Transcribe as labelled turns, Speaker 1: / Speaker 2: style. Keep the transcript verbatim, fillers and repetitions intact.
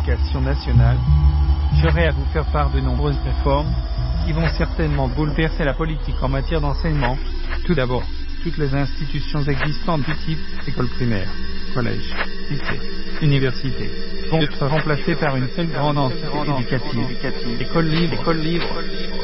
Speaker 1: l'éducation nationale, j'aurai à vous faire part de nombreuses réformes qui vont certainement bouleverser la politique en matière d'enseignement. Tout d'abord, toutes les institutions existantes du type école primaire, collège, lycée, université, vont être remplacées par une seule grande entité éducative, école libre, école libre,